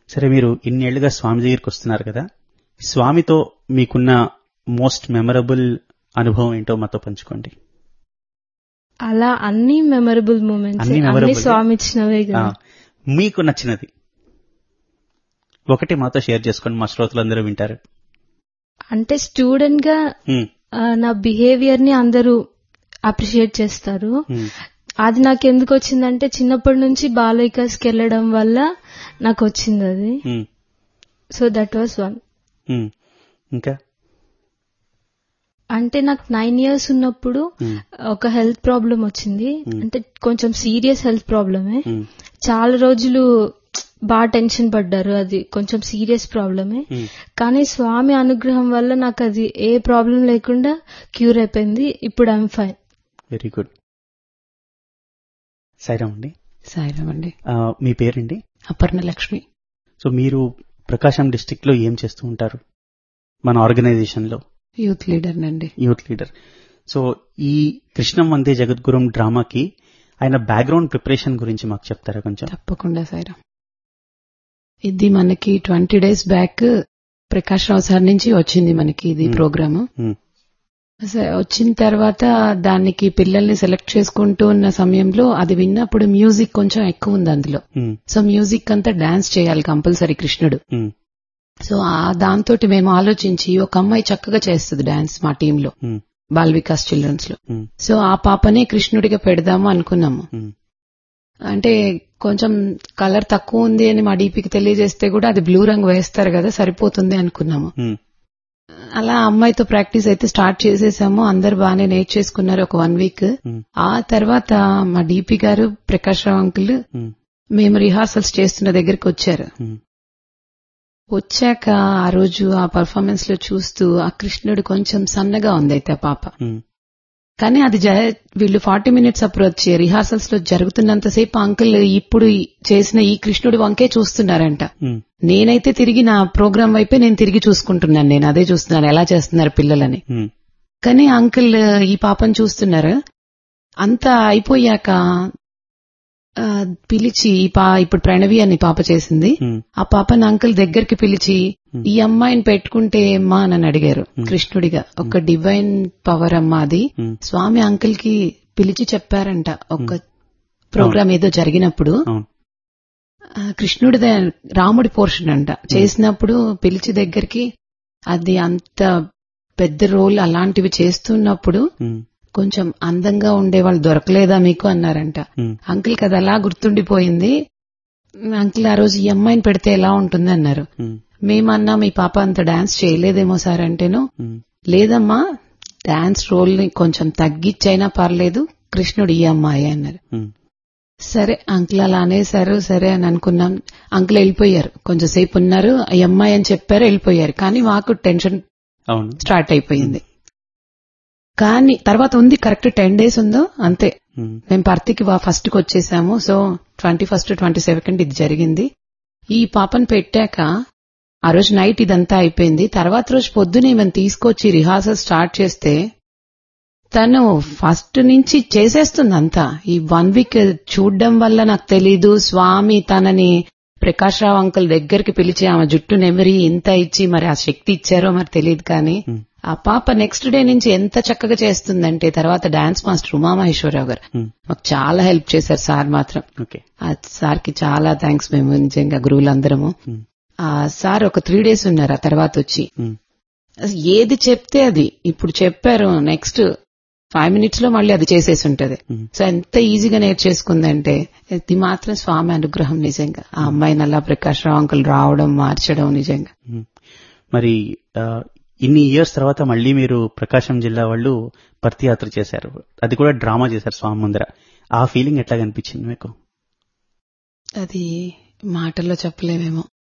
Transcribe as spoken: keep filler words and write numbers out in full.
సరే, మీరు ఇన్నేళ్లుగా స్వామి దగ్గరికి వస్తున్నారు కదా, స్వామితో మీకున్న మోస్ట్ మెమరబుల్ అనుభవం ఏంటో మాతో పంచుకోండి. అలా అన్ని మెమరబుల్ మూమెంట్స్, అన్ని అన్ని memorable. స్వామి ఇచ్చినవే ఆ, కదా. మీకు నచ్చినది ఒకటి మాతో షేర్ చేసుకోండి, మా శ్రోతలందరూ వింటారు. అంటే స్టూడెంట్ గా ఉమ్, ఆ, నా బిహేవియర్ ని అందరూ అప్రిషియేట్ చేస్తారు. ఉమ్, అది నాకు ఎందుకు వచ్చిందంటే చిన్నప్పటి నుంచి బాల వికాస్కి వెళ్ళడం వల్ల నాకు వచ్చింది అది. ఉమ్, సో దట్ వాస్ వన్. ఉమ్. ఇంకా అంటే నాకు నైన్ ఇయర్స్ ఉన్నప్పుడు ఉమ్, ఒక హెల్త్ ప్రాబ్లం వచ్చింది. Hmm. అంటే కొంచెం సీరియస్ హెల్త్ ప్రాబ్లమే. ఉమ్, చాలా రోజులు బాగా టెన్షన్ పడ్డారు. అది కొంచెం సీరియస్ ప్రాబ్లమే. ఉమ్. కానీ స్వామి అనుగ్రహం వల్ల నాకు అది ఏ ప్రాబ్లం లేకుండా క్యూర్ అయిపోయింది. ఇప్పుడు I'm fine. Very good. Sairam అండి. సాయిరామ్ అండి. ఆ, మీ పేరండి? అపర్ణ లక్ష్మి. సో మీరు ప్రకాశం డిస్ట్రిక్ట్ లో ఏం చేస్తూ ఉంటారు? మన ఆర్గనైజేషన్ లో యూత్ లీడర్ నండి. Youth leader. సో ఈ కృష్ణం వందే జగద్గురం డ్రామాకి ఆయన బ్యాక్గ్రౌండ్ ప్రిపరేషన్ గురించి మాకు చెప్తారా కొంచెం? తప్పకుండా సాయిరామ్. ఇది మనకి ట్వంటీ డేస్ బ్యాక్ ప్రకాష్ రావు సార్ నుంచి వచ్చింది మనకి ఇది Hmm. ప్రోగ్రామ్. ఉమ్, వచ్చిన తర్వాత దానికి పిల్లల్ని సెలెక్ట్ చేసుకుంటూ ఉన్న సమయంలో అది విన్నప్పుడు మ్యూజిక్ కొంచెం ఎక్కువ ఉంది అందులో. ఉమ్, సో మ్యూజిక్ అంతా డాన్స్ చేయాలి కంపల్సరీ కృష్ణుడు. ఉమ్, సో ఆ దాంతో మేము ఆలోచించి ఒక అమ్మాయి చక్కగా చేస్తుంది డాన్స్ మా టీంలో, ఉమ్, బాల్ వికాస్ చిల్డ్రన్స్ లో. ఉమ్, సో ఆ పాపనే కృష్ణుడిగా పెడదాము అనుకున్నాము. ఉమ్, అంటే కొంచెం కలర్ తక్కువ ఉంది అని మా డీపీకి తెలియజేస్తే కూడా అది బ్లూ రంగు వేస్తారు కదా, సరిపోతుంది అనుకున్నాము. ఉమ్, అలా అమ్మాయితో ప్రాక్టీస్ అయితే స్టార్ట్ చేసేసాము. అందరు బాగానే నేర్చేసుకున్నారు ఒక వన్ వీక్. ఉమ్, ఆ తర్వాత మా డీపీ గారు ప్రకాష్ రావు అంకుల్ ఉమ్, మేము రిహార్సల్స్ చేస్తున్న దగ్గరికి వచ్చారు. ఉమ్, వచ్చాక ఆ రోజు ఆ పర్ఫార్మెన్స్ లో చూస్తూ ఆ కృష్ణుడు కొంచెం సన్నగా ఉంది అయితే ఆ పాప. ఉమ్, కానీ అది జ- వీళ్ళు ఫార్టీ మినిట్స్ అప్రోచ్ రిహార్సల్స్ లో జరుగుతున్నంతసేపు అంకుల్ ఇప్పుడు చేసిన ఈ కృష్ణుడి వంకే చూస్తున్నారంట. ఉమ్, నేనైతే తిరిగి నా ప్రోగ్రామ్ వైపే నేను తిరిగి చూసుకుంటున్నాను, నేను అదే చూస్తున్నాను ఎలా చేస్తున్నారు పిల్లలని. ఉమ్, కానీ అంకుల్ ఈ పాపను చూస్తున్నారు. అంతా అయిపోయాక ఆ, పిలిచి ఈ పా ఇప్పుడు ప్రణవి అని పాప చేసింది. ఉమ్, ఆ పాపని అంకుల్ దగ్గరికి పిలిచి Hmm. ఈ అమ్మాయిని పెట్టుకుంటే అమ్మా అని అడిగారు. Hmm. కృష్ణుడిగా ఒక డివైన్ పవర్ అమ్మా అది. ఉమ్, స్వామి అంకుల్ కి పిలిచి చెప్పారంట ఒక ప్రోగ్రామ్ ఏదో జరిగినప్పుడు. అవును. ఆ, కృష్ణుడిదే రాముడి పోర్షన్ అంట చేసినప్పుడు పిలిచి దగ్గరికి అది అంత పెద్ద రోల్ అలాంటివి చేస్తున్నప్పుడు ఉమ్, కొంచెం అందంగా ఉండేవాళ్ళు దొరకలేదా మీకు అన్నారంట. ఉమ్, అంకుల్ కి అది అలా గుర్తుండిపోయింది. అంకుల్ ఆ రోజు ఈ అమ్మాయిని పెడితే ఎలా ఉంటుంది అన్నారు. ఉమ్, మేమన్నా మీ పాప అంత డాన్స్ చేయలేదేమో సార్ అంటేను, ఉమ్, లేదమ్మా డాన్స్ రోల్ ని కొంచెం తగ్గిచ్చైనా పర్లేదు, కృష్ణుడు ఈ అమ్మాయి అన్నారు. ఉమ్, సరే అంకుల్ అలా అనేసారు, సరే అని అనుకున్నాం. అంకుల్ వెళ్ళిపోయారు, కొంచెం సేపు ఉన్నారు, ఈ అమ్మాయి అని చెప్పారు వెళ్ళిపోయారు. కానీ మాకు టెన్షన్ అవును. స్టార్ట్ అయిపోయింది. కానీ తర్వాత ఉంది కరెక్ట్ టెన్ డేస్ ఉందో అంతే. ఉమ్, మేము పర్తికి ఫస్ట్ కి వచ్చేసాము. So twenty first twenty second ఇది జరిగింది. ఈ పాపను పెట్టాక ఆ రోజు నైట్ ఇదంతా అయిపోయింది. తర్వాత రోజు పొద్దునే మేము తీసుకొచ్చి రిహార్సల్ స్టార్ట్ చేస్తే తను ఫస్ట్ నుంచి చేసేస్తుంది అంతా. ఈ వన్ వీక్ చూడడం వల్ల నాకు తెలీదు, స్వామి తనని ప్రకాష్ రావు అంకుల్ దగ్గరికి పిలిచి ఆమె జుట్టు నెమరి ఇంత ఇచ్చి మరి ఆ శక్తి ఇచ్చారో మరి తెలియదు. కానీ ఉమ్, ఆ పాప నెక్స్ట్ డే నుంచి ఎంత చక్కగా చేస్తుందంటే తర్వాత డాన్స్ మాస్టర్ ఉమామహేశ్వరరావు గారు ఉమ్, మాకు చాలా హెల్ప్ చేశారు. సార్ మాత్రం ఓకే. ఆ సార్ కి చాలా థ్యాంక్స్ మేము నిజంగా గురువులందరము. ఉమ్, ఆ సార్ ఒక త్రీ డేస్ ఉన్నారు ఆ తర్వాత వచ్చి. ఉమ్, అసలు ఏది చెప్తే అది ఇప్పుడు చెప్పారు నెక్స్ట్ ఫైవ్ మినిట్స్ లో మళ్ళీ అది చేసేసి ఉంటది. ఉమ్, సో ఎంత ఈజీగా నేర్చేసుకుందంటే ఇది మాత్రం స్వామి అనుగ్రహం నిజంగా. ఆ అమ్మాయిని అలా ప్రకాష్ రావు అంకుల్ రావడం మార్చడం నిజంగా. ఉమ్. మరి ఆ, ఇన్ని ఇయర్స్ తర్వాత మళ్ళీ మీరు ప్రకాశం జిల్లా వాళ్ళు పర్తి యాత్ర చేశారు, అది కూడా డ్రామా చేశారు స్వామి ముందర. ఆ ఫీలింగ్ ఎట్లా కనిపించింది మీకు? అది మాటల్లో చెప్పలేమేమో.